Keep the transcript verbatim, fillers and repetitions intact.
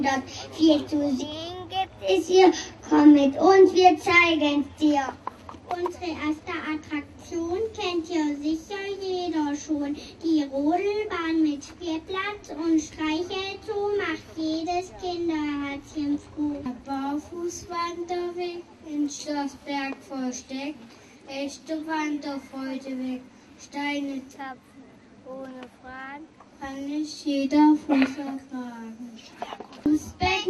Dort viel zu sehen gibt es hier. Komm mit uns, wir zeigen es dir. Unsere erste Attraktion kennt ja sicher jeder schon. Die Rodelbahn mit Spielplatz und Streichelzoo macht jedes Kinderherzchen froh. Der Barfußwanderweg in Schlossberg versteckt, echte Wanderfreude weg. Steine zapfen ohne Fragen, kann nicht jeder Fuß ertragen.